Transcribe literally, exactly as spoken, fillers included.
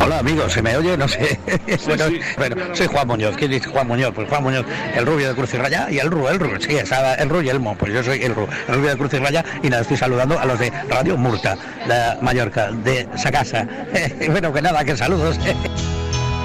Hola amigos, ¿se me oye? No sé. Sí, bueno, sí. bueno, soy Juan Muñoz. ¿Quién dice Juan Muñoz? Pues Juan Muñoz, el rubio de Cruz y Raya y el Ru, el Ru, sí, estaba el Ru y Elmo, pues yo soy el Ru, el rubio de Cruz y Raya y nada, estoy saludando a los de Radio Murta, de Mallorca, de Sacasa. Bueno, que nada, que saludos.